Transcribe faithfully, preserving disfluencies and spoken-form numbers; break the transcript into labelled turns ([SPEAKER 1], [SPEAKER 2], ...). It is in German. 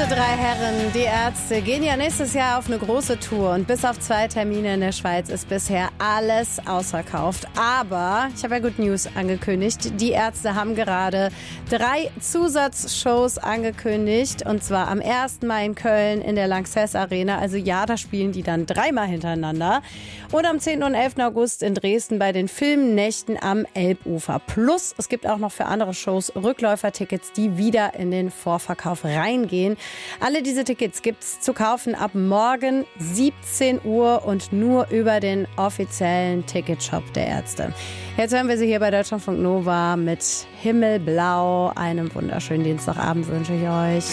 [SPEAKER 1] Diese drei Herren, die Ärzte, gehen ja nächstes Jahr auf eine große Tour und bis auf zwei Termine in der Schweiz ist bisher alles ausverkauft. Aber ich habe ja Good News angekündigt. Die Ärzte haben gerade drei Zusatzshows angekündigt und zwar am ersten Mai in Köln in der Lanxess Arena. Also ja, da spielen die dann dreimal hintereinander. Und am zehnten und elften August in Dresden bei den Filmnächten am Elbufer. Plus, es gibt auch noch für andere Shows Rückläufertickets, die wieder in den Vorverkauf reingehen. Alle diese Tickets gibt's zu kaufen ab morgen siebzehn Uhr und nur über den offiziellen Ticketshop der Ärzte. Jetzt hören wir sie hier bei Deutschlandfunk Nova mit Himmelblau. Einen wunderschönen Dienstagabend wünsche ich euch.